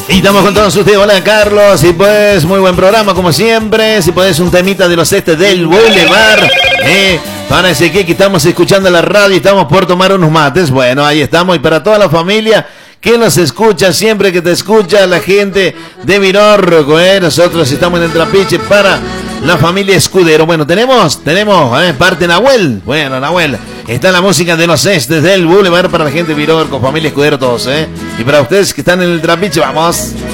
Y estamos con todos ustedes. Hola, Carlos. Y pues, muy buen programa, como siempre. Si podés, un temita de los del Boulevard. Parece que estamos escuchando la radio y estamos por tomar unos mates. Bueno, ahí estamos. Y para toda la familia que nos escucha, siempre que te escucha, la gente de Vinorco, nosotros estamos en el Trapiche para la familia Escudero. Bueno, tenemos, parte Nahuel. Bueno, Nahuel, está la música de los del Boulevard para la gente de Vinorco, familia Escudero, todos, y para ustedes que están en el Trapiche, vamos.